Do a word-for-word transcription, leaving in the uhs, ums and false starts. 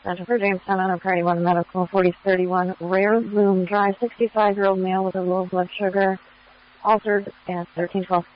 Center for Jamestown on a Priority one Medical, forty thirty-one, Rare Bloom Drive, sixty-five-year-old male with a low blood sugar, altered at thirteen twelve.